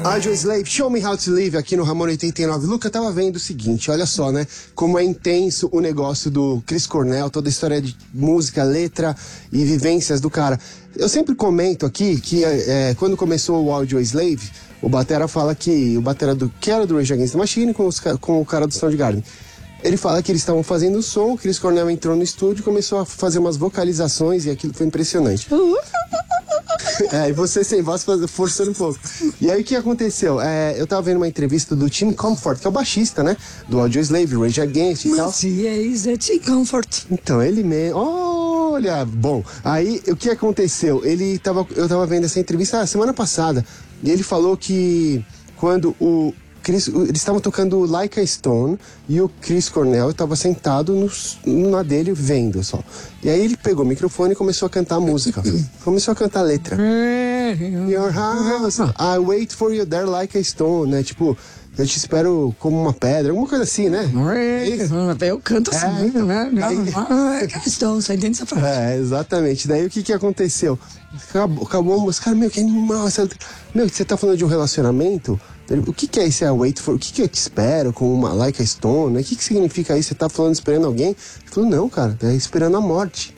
Audioslave, Show Me How to Live aqui no Ramon 89. Luca, tava vendo o seguinte, olha só, né? Como é intenso o negócio do Chris Cornell, toda a história de música, letra e vivências do cara. Eu sempre comento aqui que quando começou o Audioslave, o batera fala que o batera que era do Rage Against the Machine com o cara do Soundgarden. Ele fala que eles estavam fazendo o som, o Chris Cornell entrou no estúdio e começou a fazer umas vocalizações e aquilo foi impressionante. E você sem voz forçando um pouco. E aí o que aconteceu? Eu tava vendo uma entrevista do Tim Comfort, que é o baixista, né? Do Audioslave, Rage Against e tal. Mas é Tim Comfort. Então, ele mesmo... Olha, bom. Aí, o que aconteceu? Eu tava vendo essa entrevista semana passada. E ele falou que quando eles estavam tocando Like a Stone e o Chris Cornell estava sentado na dele vendo só. E aí ele pegou o microfone e começou a cantar a música. Começou a cantar a letra. Your house, I wait for you there like a stone, né? Tipo, eu te espero como uma pedra, alguma coisa assim, né? Eu canto assim, né? Stone, só entende essa frase. Exatamente. Daí o que aconteceu? Acabou a música, cara, meu, que animal. Meu, você tá falando de um relacionamento? O que é esse wait for? O que eu te espero com uma like a stone? O que significa isso? Você tá falando esperando alguém? Ele falou, não, cara, é esperando a morte.